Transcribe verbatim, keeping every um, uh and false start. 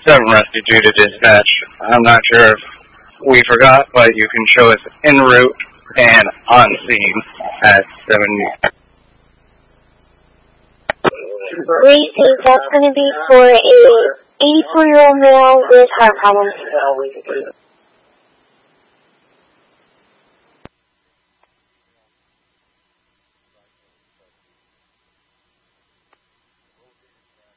seven rescue due to dispatch. I'm not sure if we forgot, but you can show us en route and on scene at seven. Great, that's going to be for a eighty-four-year-old male with heart problems.